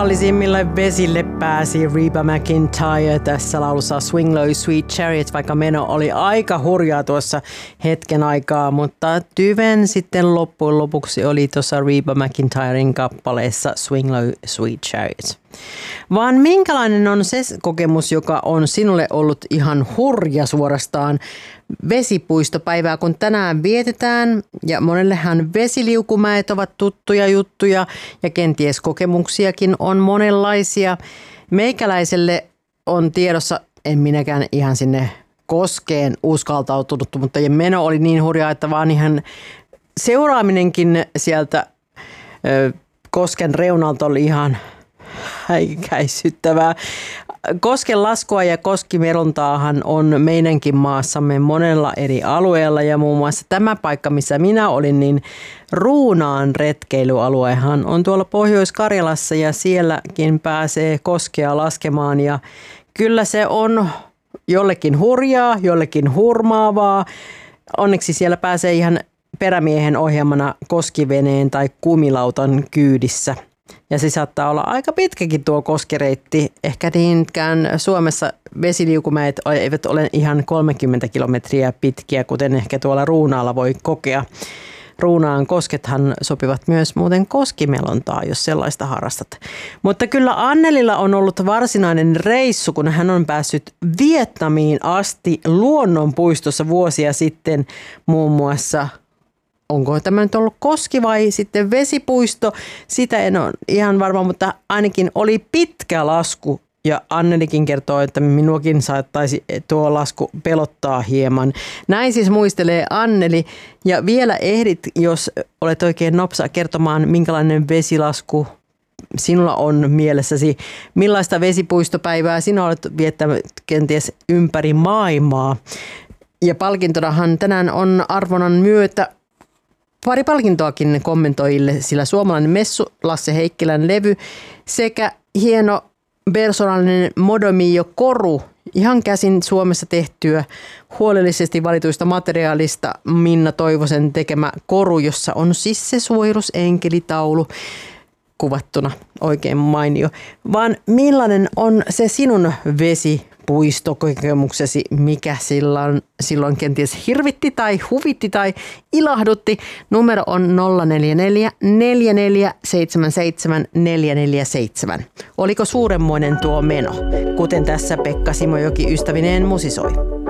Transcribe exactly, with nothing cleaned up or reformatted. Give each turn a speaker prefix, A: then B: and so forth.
A: Turvallisimmille vesille pääsi Reba McEntire tässä laulussa Swing Low Sweet Chariot, vaikka meno oli aika hurjaa tuossa hetken aikaa, mutta tyven sitten loppujen lopuksi oli tuossa Reba McEntiren kappaleessa Swing Low Sweet Chariot. Vaan minkälainen on se kokemus, joka on sinulle ollut ihan hurja suorastaan vesipuistopäivää, kun tänään vietetään, ja monellehan vesiliukumäet ovat tuttuja juttuja ja kenties kokemuksiakin on monenlaisia. Meikäläiselle on tiedossa, en minäkään ihan sinne koskeen uskaltautunut, mutta meno oli niin hurjaa, että vaan ihan seuraaminenkin sieltä ö, kosken reunalta oli ihan häikäisyttävää. Kosken laskua ja koskimerontaahan on meidänkin maassamme monella eri alueella, ja muun muassa tämä paikka, missä minä olin, niin Ruunaan retkeilyaluehan on tuolla Pohjois-Karjalassa, ja sielläkin pääsee koskea laskemaan, ja kyllä se on jollekin hurjaa, jollekin hurmaavaa. Onneksi siellä pääsee ihan perämiehen ohjelmana koskiveneen tai kumilautan kyydissä. Ja se saattaa olla aika pitkäkin tuo koskereitti. Ehkä niinkään Suomessa vesiliukumäet eivät ole ihan kolmekymmentä kilometriä pitkiä, kuten ehkä tuolla Ruunaalla voi kokea. Ruunaan koskethan sopivat myös muuten koskimelontaa, jos sellaista harrastat. Mutta kyllä Annelilla on ollut varsinainen reissu, kun hän on päässyt Vietnamiin asti luonnonpuistossa vuosia sitten muun muassa. Onko tämä nyt ollut koski vai sitten vesipuisto? Sitä en ole ihan varma, mutta ainakin oli pitkä lasku. Ja Annelikin kertoo, että minuakin saattaisi tuo lasku pelottaa hieman. Näin siis muistelee Anneli. Ja vielä ehdit, jos olet oikein nopsa, kertomaan, minkälainen vesilasku sinulla on mielessäsi. Millaista vesipuistopäivää sinä olet viettänyt kenties ympäri maailmaa. Ja palkintonahan tänään on arvonan myötä pari palkintoakin kommentoijille, sillä suomalainen messu, Lasse Heikkilän levy sekä hieno persoonallinen Modo Mio koru, ihan käsin Suomessa tehtyä huolellisesti valituista materiaalista Minna Toivosen tekemä koru, jossa on siis se suojelusenkelitaulu kuvattuna, oikein mainio. Vaan millainen on se sinun vesipuistokokemuksesi, mikä silloin, silloin kenties hirvitti tai huvitti tai ilahdutti? Numero on nolla neljä neljä neljä neljä seitsemän seitsemän neljä neljä seitsemän. Oliko suuremmoinen tuo meno, kuten tässä Pekka Simojoki ystävineen musisoi?